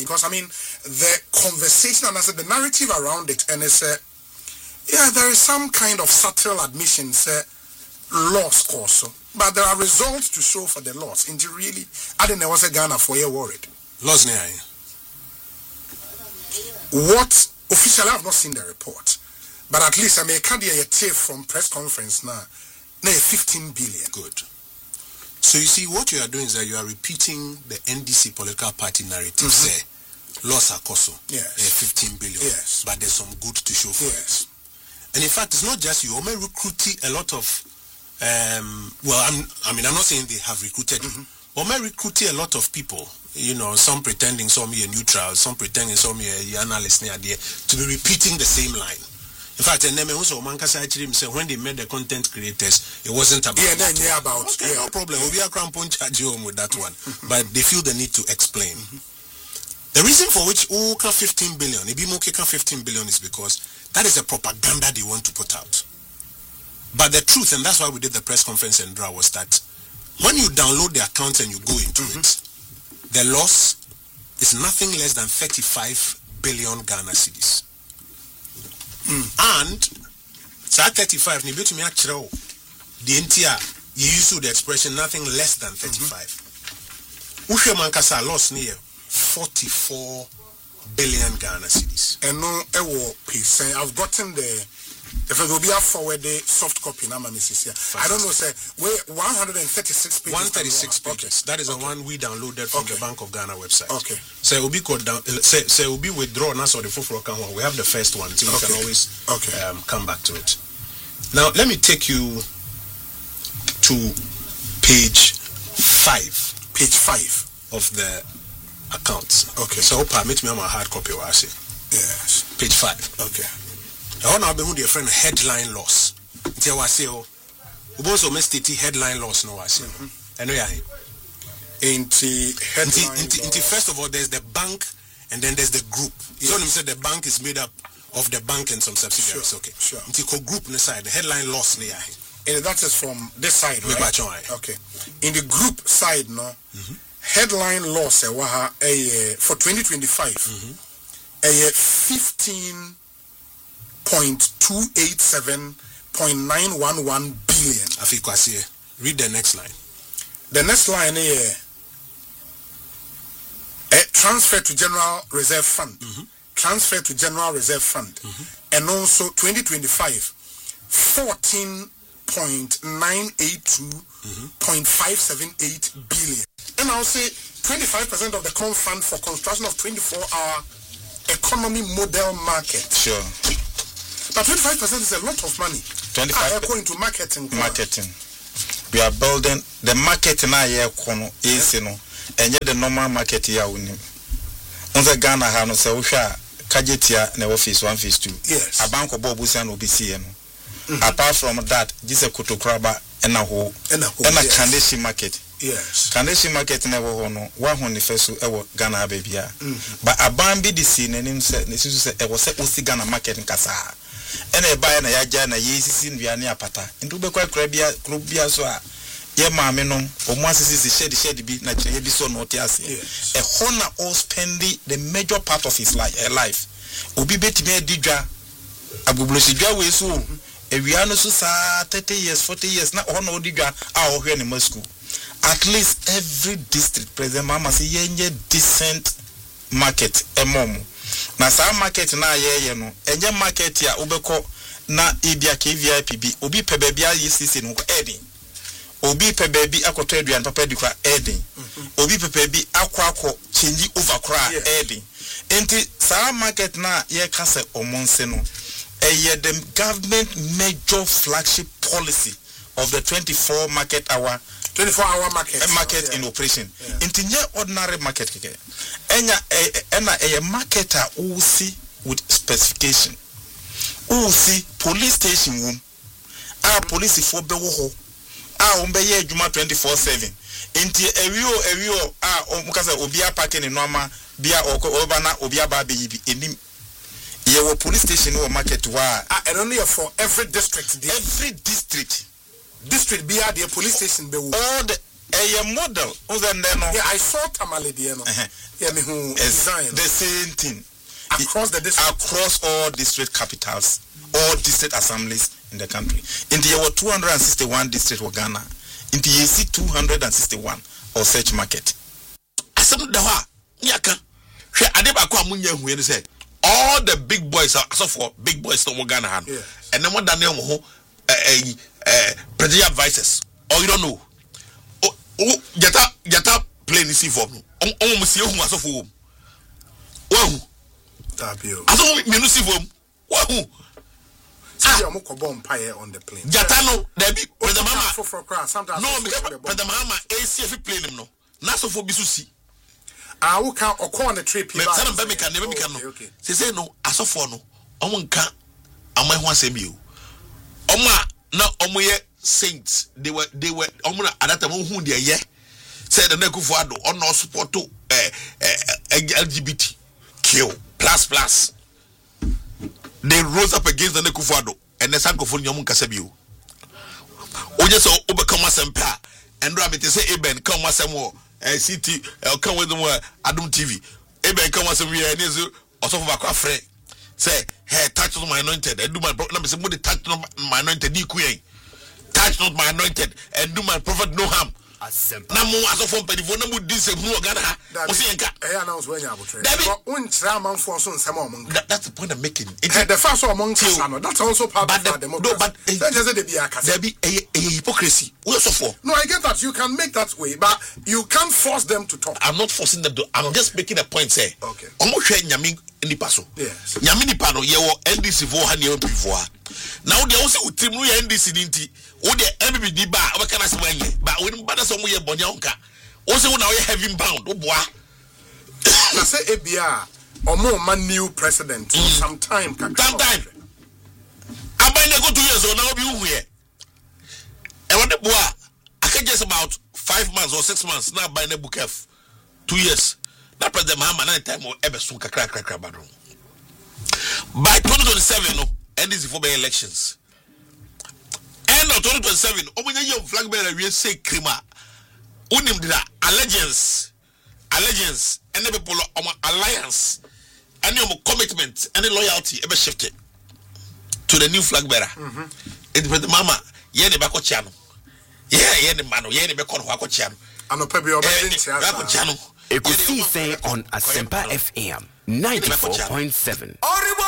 because I mean the conversation and I said the narrative around it, and it's yeah, there is some kind of subtle admission, loss course, but there are results to show for the loss. And really, I didn't know was a Ghana for you worried. Loss near. What officially I have not seen the report, but at least I may can't hear a tape from press conference now. 15 billion. Good. So you see, what you are doing is that you are repeating the NDC political party narrative. Say, loss Akoso. Yes. 15 billion. Yes. But there's some good to show for yes. it. And in fact, it's not just you. Ome recruited a lot of, I'm not saying they have recruited you. Ome recruited a lot of people. You know, some pretending some are neutral, some pretending some are analysts near there, to be repeating the same line. In fact, when they made the content creators, it wasn't about no problem. We'll be a crampon charge home with that one. But they feel the need to explain. The reason for which 15 billion, 15 billion is because that is the propaganda they want to put out. But the truth, and that's why we did the press conference in Dra, was that when you download the account and you go into it, the loss is nothing less than 35 billion Ghana cedis. And so 35 the entire you use the expression nothing less than 35. Mankasa lost near 44 billion Ghana cedis. And no percent. I've gotten if it will be a forward the soft copy now, Mrs. I don't know, say 136 pages. 136 pages. Okay. That is the one we downloaded from the Bank of Ghana website. Okay. So it will be called down. Say will be withdrawn as or the full account. We have the first one, so you can always come back to it. Now let me take you to page 5. Page 5 of the accounts. Okay. So permit me on my hard copy. What I say. Yes. Page 5. Okay. I want to be with your friend headline loss. Until I say, oh, we also must headline loss. No, I say, I know you. First of all, there's the bank, and then there's the group. You don't say the bank is made up of the bank and some subsidiaries. Sure, okay. Sure. Until group on the side, the headline loss. And that is from this side, right? Okay. In the group side, no. Headline loss for 2025. 15.287.911 billion. Afikwasi, read the next line. The next line here, transfer to General Reserve Fund. Transfer to General Reserve Fund. And also 2025, 14.982.578 billion. And I'll say 25% of the fund for construction of 24-hour economy model market. Sure. But 25% is a lot of money. 25 going to marketing. We are building the market now here is and yet the normal market here on Ghana have no say Kajetia na office 1 phase 2. Yes. A bank of Bobusian will be seeing. Apart from that, this is a Kutokraba and a Kandeshi market. Yes. Kandeshi market never hono. One honey first Ghana baby. But a bambi the scene and him said, it was a Ghana market in Kasa. And a buyer and a yaja and a yeast in Viania Pata. And to be quite crabia so. Ye mameno, or once is the shed be naturally be so notias. A honor all spending the major part of his life. Obi bet me didra Abublusidra we so. A Viano Susa 30 years, 40 years, not honor didra our here in Moscow. At least every district president mama say ye decent market mom. Na sa market na ye no enye market ya ubeko na ibia KVIPB obi pe bebia yesisi no edi obi pe bebi akoto aduan papa di kwa edi obi pe bebi akwa change over kra edi enti sa market na ye kase omonse no eye the government major flagship policy of the 24 market hour 24-hour market in operation. Intinye ordinary market keke. Ena a marketer who see with specification. Who see police station room. Police for bewo. Umbe ye juma 24/7. Inti ewio mukasa obia parking in normal bia obana obia ba be yibi enim. Ye wo police station or market wa. And only for every district. Every district be at the police station be all the a model. Yeah, I saw Tamale Diano. Yeah, me who design the same thing across the district, across all district capitals, all district assemblies in the country. In the year 261 district of Ghana. In the year 261 or search market. Asem dawa nyaka. Hwe ade ba kwa munya hu ye say all the big boys are so for big boys no Ghana han. And then what Daniel ho presidential advisors. Or you don't know. Jata play this form. On see who aso for. Wow. Tapio. Aso me no see form. Wow. See you ko bomb pie on the plane. Jata no there be President Mama for crowd sometimes. No, President Mama ACF plane him no. Na so for bisu si. Who can or on the trip? Me tell them me can never me can no. Say no aso for no. Omo nka amai ho asem yi o. Omo na omo ye saints they were omo na at that time who dey ye said the Nekufu Addo on no support to LGBT kill plus they rose up against the Nekufu Addo and the Sankofo nyom nkasa bi o oje so obekam asempa and rabbit say eben come asem wo city come with them Adum TV eben come asem we any so osofo ba kwa frɛ say hey touch my anointed and do my na me say mo dey touch my anointed di ku yen touch not my anointed and do my prophet no harm. Na mo aso from pedifo na mo di se hu Ghana ha. O se enka. Announce when you abotre. But unchira manfo so nsem o monka. That's the point I'm making. The first one monka no. That's also part of the democracy. No, but just the be akasa. There be a hypocrisy. We also for. No, I get that you can make that way, but you can't force them to talk. I'm not forcing them to. I'm just making a point say. Okay. Omo hwe nyame nipa so. Yes. Nyame nipa no ye wo NDC vo ha ne o pivo ha. Now they also utim no ye NDC dinti. O de MBB di ba o be kana se wanye. Ba we mbada so mo ye bonya onka. O se wo na o ye heaven bound. O boa. Na say ebia omo man new president some time can come. Sometime. Abai na go 2 years o na obi hu here. E what the boa. I can just about 5 months or 6 months now by na book F 2 years. That President Mahama na time o ebe so kakra badro. By 2027 no NDC for by elections. End of 2027 omunya ye flag bearer we say krima. Unim dida allegiance and the people of alliance and your commitment and loyalty ebe shifted to the new flag bearer. It was the mama ye ne bako chiano. Ye ne mano ye ne beko no hako chiano. Ano pebi obedient Ekusi say on Asempa FM 94.7.